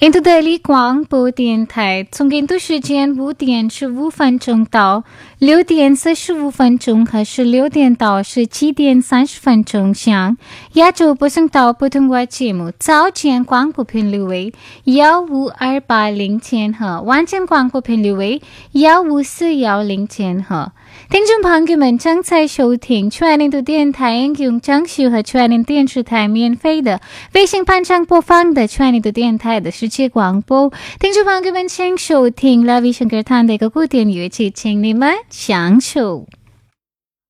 印度德里广播电台，从印度时间5点15分到6点45分和16点到17点30分向亚洲播送到普通话节目。早间广播频率为15280千赫，晚间广播频率为15410千赫。听众朋友们，正在收听全印度电台应用程序和全印度电视台免费的微信盘上播放的全印度电台的世界广播。听众朋友们，请收听拉维香格坦的一个古典乐曲，请你们享受。